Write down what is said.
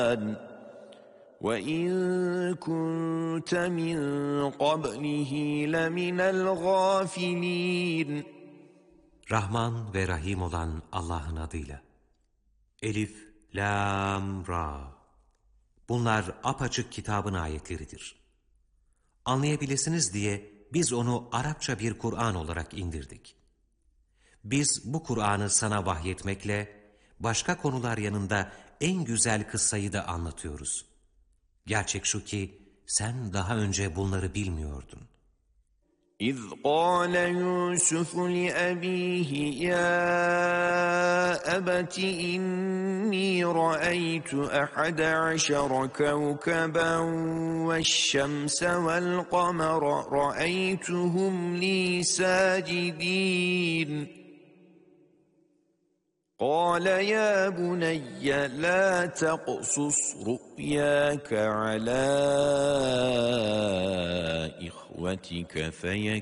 وَإِن كُنتَ مِن قَبْلِهِ لَمِنَ الْغَافِلِينَ. Rahman ve Rahim olan Allah'ın adıyla. Elif, Lam, Ra. Bunlar apaçık kitabın ayetleridir. Anlayabilirsiniz diye biz onu Arapça bir Kur'an olarak indirdik. Biz bu Kur'an'ı sana vahyetmekle başka konular yanında en güzel kıssayı da anlatıyoruz. Gerçek şu ki sen daha önce bunları bilmiyordun. إِذْ قَالَ يُوسُفُ لِأَبِيهِ يَا أَبَتِ إِنِّي رَأَيْتُ أَحَدَ عَشَرَ كَوْكَبًا وَالشَّمْسَ وَالْقَمَرَ رَأَيْتُهُمْ لِي سَاجِدِينَ قَالَ يَا بُنَيَّ لَا تَقْصُصْ رُؤْيَاكَ عَلَى إِخْوَتِكَ